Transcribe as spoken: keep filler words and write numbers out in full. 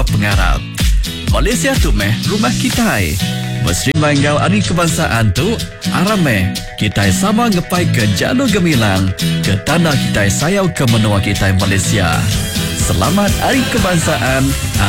Kau pengarap Malaysia tu meh rumah kita. Mesri manggau hari kebangsaan tu arame kita sama ngepai ke jalur gemilang ke tanah kita sayau ke menua kita Malaysia. Selamat Hari Kebangsaan